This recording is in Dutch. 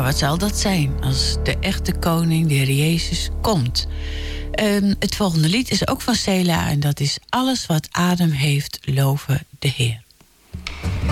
wat zal dat zijn als de echte koning, de Heer Jezus, komt? Het volgende lied is ook van Sela en dat is Alles wat adem heeft, loven de Heer.